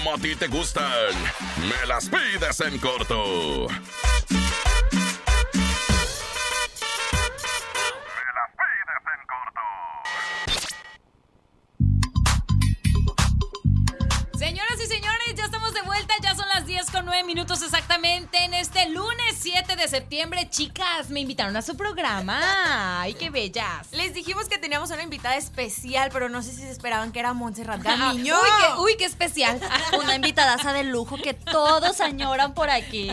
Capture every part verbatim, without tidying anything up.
como a ti te gustan. Me las pides en corto. Señoras y señores, ya estamos de vuelta, ya son las diez con nueve minutos exactamente en este lunes siete de septiembre. Chicas, me invitaron a su programa. ¡Ay, qué bellas! Les dijimos que teníamos una invitada especial, pero no sé si se esperaban que era Montserrat Galiño. Uy, qué, uy, qué especial. Una invitadaza de lujo que todos añoran por aquí.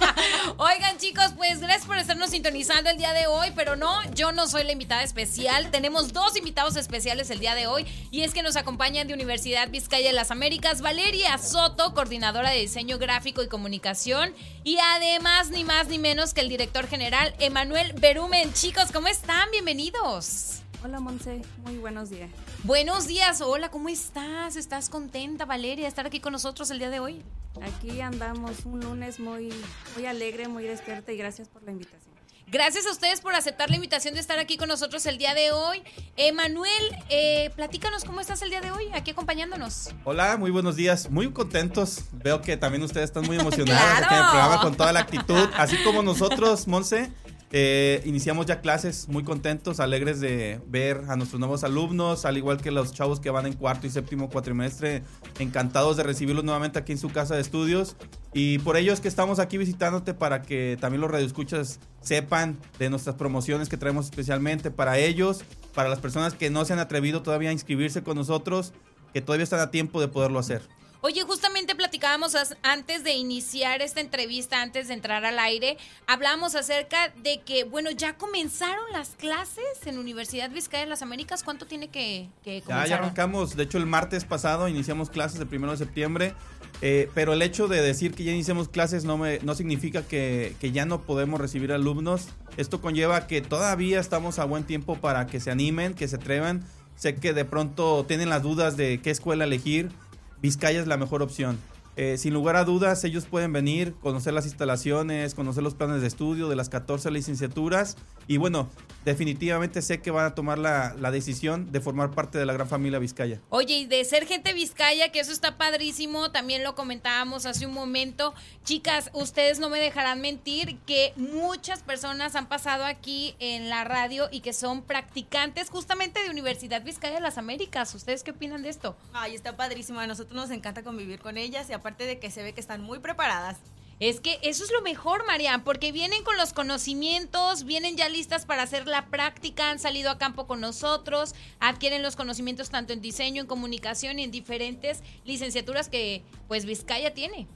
Oigan, chicos, pues gracias por estarnos sintonizando el día de hoy, pero no, yo no soy la invitada especial. Tenemos dos invitados especiales el día de hoy, y es que nos acompañan de Universidad Vizcaya de las Américas, Valeria Soto, coordinadora de diseño gráfico y comunicación, y además ni más ni menos que el director general Emanuel Berumen. Chicos, ¿cómo están? Bienvenidos. Hola, Monse, muy buenos días. Buenos días, hola, ¿cómo estás? ¿Estás contenta, Valeria, de estar aquí con nosotros el día de hoy? Aquí andamos un lunes muy, muy alegre, muy despierta, y gracias por la invitación. Gracias a ustedes por aceptar la invitación de estar aquí con nosotros el día de hoy. Emanuel, eh, platícanos cómo estás el día de hoy, aquí acompañándonos. Hola, muy buenos días, muy contentos. Veo que también ustedes están muy emocionados. ¡Claro! Aquí en el programa con toda la actitud, así como nosotros, Monse. Eh, iniciamos ya clases muy contentos, alegres de ver a nuestros nuevos alumnos, al igual que los chavos que van en cuarto y séptimo cuatrimestre, encantados de recibirlos nuevamente aquí en su casa de estudios. Y por ello es que estamos aquí visitándote, para que también los radioescuchas sepan de nuestras promociones que traemos especialmente para ellos, para las personas que no se han atrevido todavía a inscribirse con nosotros, que todavía están a tiempo de poderlo hacer. Oye, justamente platicábamos as- antes de iniciar esta entrevista, antes de entrar al aire, hablábamos acerca de que, bueno, ya comenzaron las clases en Universidad Vizcaya de las Américas. ¿Cuánto tiene que, que comenzar? Ya, ya arrancamos. De hecho, el martes pasado iniciamos clases el primero de septiembre. Eh, pero el hecho de decir que ya iniciamos clases no, me, no significa que, que ya no podemos recibir alumnos. Esto conlleva que todavía estamos a buen tiempo para que se animen, que se atrevan. Sé que de pronto tienen las dudas de qué escuela elegir. Vizcaya es la mejor opción. Eh, sin lugar a dudas, ellos pueden venir, conocer las instalaciones, conocer los planes de estudio de las catorce licenciaturas, y bueno, definitivamente sé que van a tomar la, la decisión de formar parte de la gran familia Vizcaya. Oye, y de ser gente Vizcaya, que eso está padrísimo, también lo comentábamos hace un momento. Chicas, ustedes no me dejarán mentir que muchas personas han pasado aquí en la radio y que son practicantes justamente de Universidad Vizcaya de las Américas. ¿Ustedes qué opinan de esto? Ay, está padrísimo. A nosotros nos encanta convivir con ellas, y aparte de que se ve que están muy preparadas. Es que eso es lo mejor, Marian, porque vienen con los conocimientos, vienen ya listas para hacer la práctica, han salido a campo con nosotros, adquieren los conocimientos tanto en diseño, en comunicación y en diferentes licenciaturas que pues Vizcaya tiene.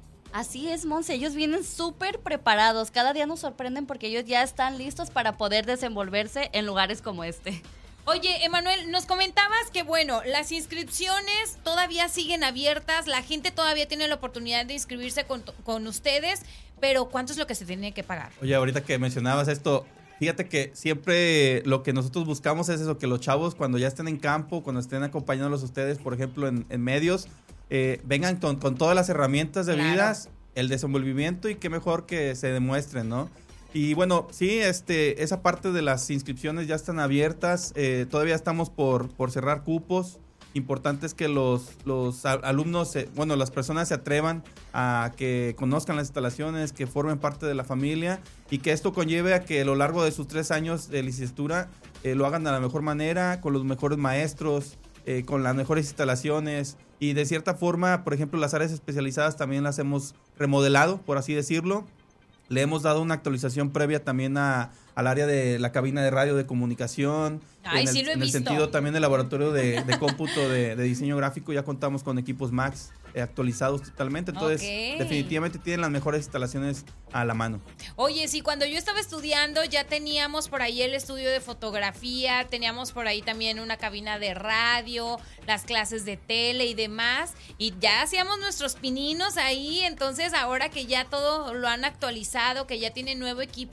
Así es, Monse, ellos vienen súper preparados. Cada día nos sorprenden porque ellos ya están listos para poder desenvolverse en lugares como este. Oye, Emanuel, nos comentabas que, bueno, las inscripciones todavía siguen abiertas, la gente todavía tiene la oportunidad de inscribirse con, con ustedes, pero ¿cuánto es lo que se tiene que pagar? Oye, ahorita que mencionabas esto, fíjate que siempre lo que nosotros buscamos es eso, que los chavos cuando ya estén en campo, cuando estén acompañándolos ustedes, por ejemplo, en, en medios, eh, vengan con, con todas las herramientas debidas, claro, el desenvolvimiento, y qué mejor que se demuestren, ¿no? Y bueno, sí, este, esa parte de las inscripciones ya están abiertas, eh, todavía estamos por, por cerrar cupos. Importante es que los, los alumnos, eh, bueno, las personas se atrevan a que conozcan las instalaciones, que formen parte de la familia, y que esto conlleve a que a lo largo de sus tres años de licenciatura eh, lo hagan de la mejor manera, con los mejores maestros, eh, con las mejores instalaciones, y de cierta forma, por ejemplo, las áreas especializadas también las hemos remodelado, por así decirlo. Le hemos dado una actualización previa también a, al área de la cabina de radio de comunicación. Ay, en el, sí lo he en el visto. sentido también del laboratorio de, de cómputo de, de diseño gráfico, ya contamos con equipos Max eh, actualizados totalmente. Entonces, Okay. definitivamente tienen las mejores instalaciones a la mano. Oye, sí, cuando yo estaba estudiando ya teníamos por ahí el estudio de fotografía, teníamos por ahí también una cabina de radio, las clases de tele y demás, y ya hacíamos nuestros pininos ahí. Entonces ahora que ya todo lo han actualizado, que ya tiene nuevo equipo,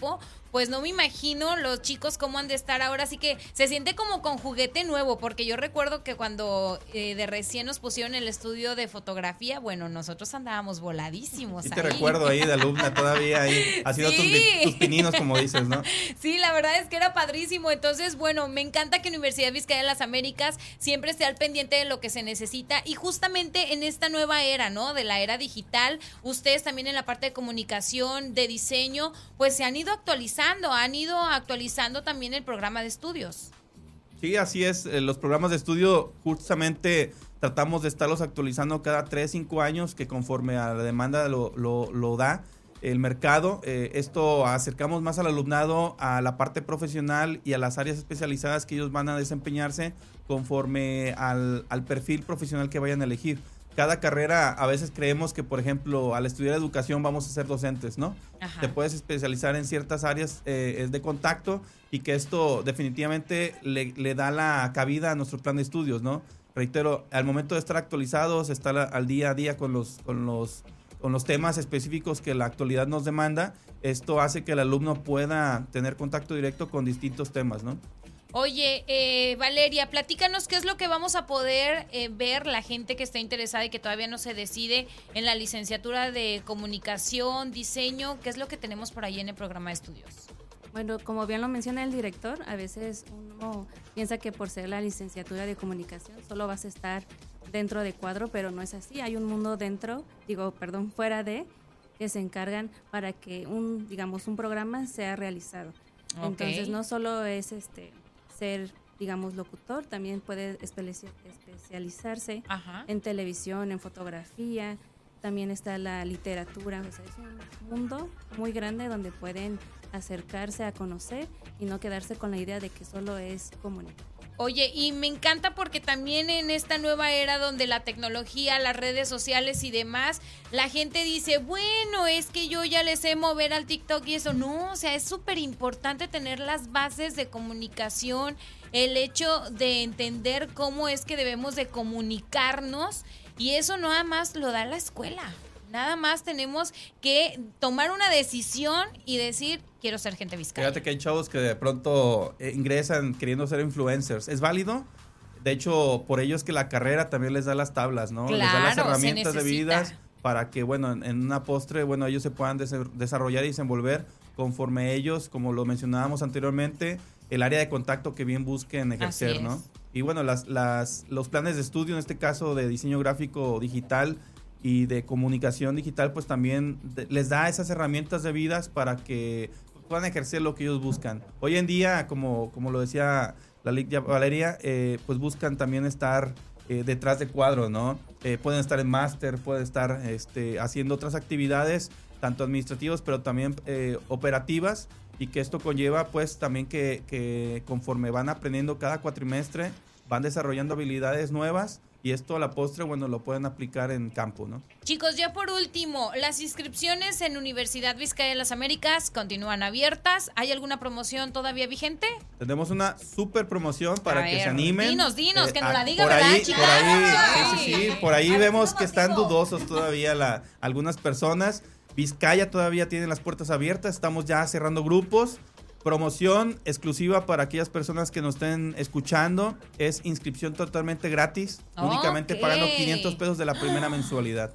pues no me imagino los chicos cómo han de estar ahora. Así que se siente como con juguete nuevo, porque yo recuerdo que cuando eh, de recién nos pusieron el estudio de fotografía, bueno, nosotros andábamos voladísimos. Sí, ahí. te recuerdo ahí de alumna todavía ahí haciendo Sí. tus, tus pininos, como dices, ¿no? Sí, la verdad es que era padrísimo. Entonces, bueno, me encanta que Universidad Vizcaya de las Américas siempre esté al pendiente de lo que se necesita, y justamente en esta nueva era, ¿no? De la era digital, ustedes también en la parte de comunicación, de diseño, pues se han ido actualizando, han ido actualizando también el programa de estudios. Sí, así es. Eh, Los programas de estudio justamente tratamos de estarlos actualizando cada tres, cinco años, que conforme a la demanda lo, lo, lo da el mercado. Eh, esto acercamos más al alumnado a la parte profesional y a las áreas especializadas que ellos van a desempeñarse conforme al, al perfil profesional que vayan a elegir. Cada carrera, a veces creemos que, por ejemplo, al estudiar educación vamos a ser docentes, ¿no? Ajá. Te puedes especializar en ciertas áreas eh, de contacto, y que esto definitivamente le, le da la cabida a nuestro plan de estudios, ¿no? Reitero, al momento de estar actualizados, estar a- al día a día con los, con los, con los temas específicos que la actualidad nos demanda, esto hace que el alumno pueda tener contacto directo con distintos temas, ¿no? Oye, eh, Valeria, platícanos qué es lo que vamos a poder eh, ver la gente que está interesada y que todavía no se decide en la licenciatura de comunicación, diseño. ¿Qué es lo que tenemos por ahí en el programa de estudios? Bueno, como bien lo menciona el director, a veces uno piensa que por ser la licenciatura de comunicación solo vas a estar dentro de cuadro, pero no es así. Hay un mundo dentro, digo, perdón, fuera de, que se encargan para que un, digamos, un programa sea realizado. Ok. Entonces, no solo es este ser, digamos, locutor, también puede especia- especializarse Ajá. en televisión, en fotografía, también está la literatura, o sea, es un mundo muy grande donde pueden acercarse a conocer y no quedarse con la idea de que solo es comunicar. Oye, y me encanta porque también en esta nueva era donde la tecnología, las redes sociales y demás, la gente dice, bueno, es que yo ya le sé mover al TikTok y eso. No, o sea, es súper importante tener las bases de comunicación, el hecho de entender cómo es que debemos de comunicarnos, y eso nada más lo da la escuela. Nada más tenemos que tomar una decisión y decir, quiero ser gente Vizcaya. Fíjate que hay chavos que de pronto eh, ingresan queriendo ser influencers. ¿Es válido? De hecho, por ello es que la carrera también les da las tablas, ¿no? les da las Claro, se herramientas de necesita. vidas para que, bueno, en, en una postre, bueno, ellos se puedan des- desarrollar y desenvolver conforme ellos, como lo mencionábamos anteriormente, el área de contacto que bien busquen ejercer, Así ¿no? es. Y bueno, las, las, los planes de estudio, en este caso de diseño gráfico digital y de comunicación digital, pues también de- les da esas herramientas de vidas para que puedan ejercer lo que ellos buscan. Hoy en día, como, como lo decía la Lidia Valeria, eh, pues buscan también estar eh, detrás de cuadro, ¿no? Eh, pueden estar en máster, pueden estar este, haciendo otras actividades, tanto administrativas, pero también eh, operativas, y que esto conlleva pues también que, que conforme van aprendiendo cada cuatrimestre, van desarrollando habilidades nuevas, y esto a la postre, bueno, lo pueden aplicar en campo, ¿no? Chicos, ya por último, las inscripciones en Universidad Vizcaya de las Américas continúan abiertas. ¿Hay alguna promoción todavía vigente? Tenemos una super promoción para A que ver, se animen. dinos, dinos, que nos ah, la diga, por ¿verdad, ahí, chicas? por ahí, Ay. sí, sí, sí, por ahí A ver, vemos ¿cómo que están motivo? dudosos todavía la, algunas personas. Vizcaya todavía tiene las puertas abiertas, estamos ya cerrando grupos. Promoción exclusiva para aquellas personas que nos estén escuchando, es inscripción totalmente gratis, únicamente Ok. pagando quinientos pesos de la primera mensualidad.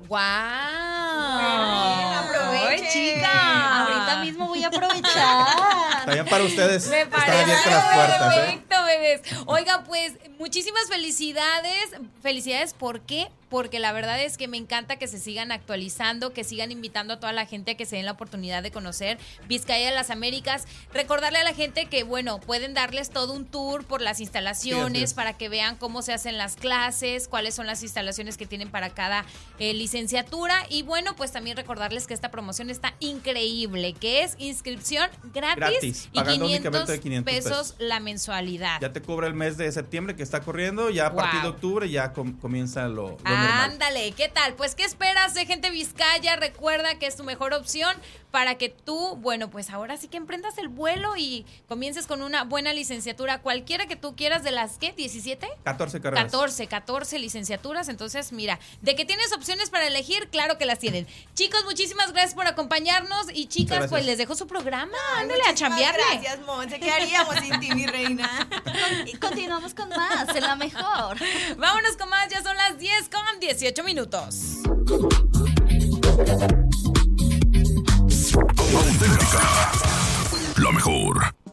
¡Guau! Bien, aprovechen. ¡Ay, chica! Ahorita mismo voy a aprovechar. También para ustedes Me están parece abiertas las puertas, ¿eh? perfecto, bebés. Oiga, pues, muchísimas felicidades. Felicidades, ¿por qué? Porque la verdad es que me encanta que se sigan actualizando, que sigan invitando a toda la gente a que se den la oportunidad de conocer Vizcaya de las Américas. Recordarle a la gente que, bueno, pueden darles todo un tour por las instalaciones, Sí, así es. para que vean cómo se hacen las clases, cuáles son las instalaciones que tienen para cada eh, licenciatura. Y bueno, pues también recordarles que esta promoción está increíble, que es inscripción gratis, Gratis, y pagando quinientos, únicamente de quinientos pesos, pesos. la mensualidad. Ya te cobra el mes de septiembre que está corriendo, ya a Wow. partir de octubre ya com- comienza lo, lo Ay, normal. Ándale, ¿qué tal? Pues, ¿qué esperas de Gente Vizcaya? Recuerda que es tu mejor opción para que tú, bueno, pues ahora sí que emprendas el vuelo y comiences con una buena licenciatura, cualquiera que tú quieras, de las, ¿qué? ¿diecisiete? catorce carreras. catorce, catorce licenciaturas. Entonces, mira, de que tienes opciones para elegir, claro que las tienen. Chicos, muchísimas gracias por acompañarnos y chicas, gracias. pues les dejo su programa. Ay, Ándale a muchísimas chambearle. Gracias, Monse. ¿Qué haríamos sin ti, mi reina? Y continuamos con más, en la mejor. Vámonos con más, ya son las diez con dieciocho minutos. Auténtica. La mejor.